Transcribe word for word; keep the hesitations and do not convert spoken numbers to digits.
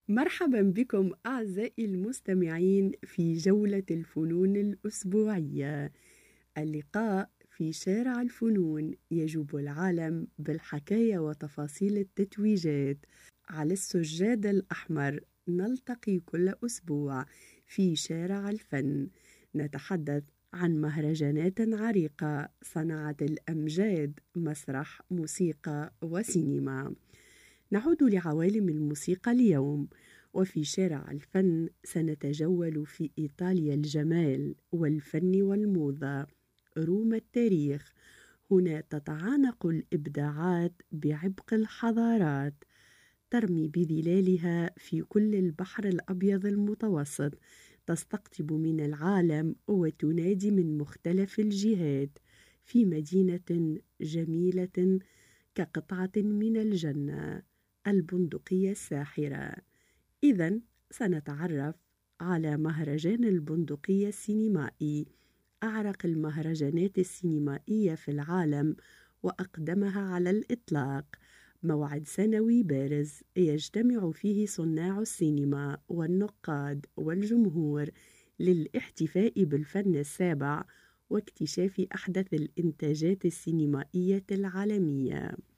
مرحبا بكم أعزائي المستمعين في جولة الفنون الأسبوعية. اللقاء في شارع الفنون يجوب العالم بالحكاية وتفاصيل التتويجات على السجاد الأحمر. نلتقي كل أسبوع في شارع الفن، نتحدث عن مهرجانات عريقة صنعت الأمجاد، مسرح، موسيقى وسينما. نعود لعوالم الموسيقى اليوم، وفي شارع الفن سنتجول في إيطاليا الجمال والفن والموضة، روما التاريخ. هنا تتعانق الإبداعات بعبق الحضارات، ترمي بظلالها في كل البحر الأبيض المتوسط، تستقطب من العالم وتنادي من مختلف الجهات في مدينة جميلة كقطعة من الجنة، البندقية الساحرة. إذن سنتعرف على مهرجان البندقية السينمائي، أعرق المهرجانات السينمائية في العالم وأقدمها على الإطلاق، موعد سنوي بارز يجتمع فيه صناع السينما والنقاد والجمهور للاحتفاء بالفن السابع واكتشاف أحدث الإنتاجات السينمائية العالمية.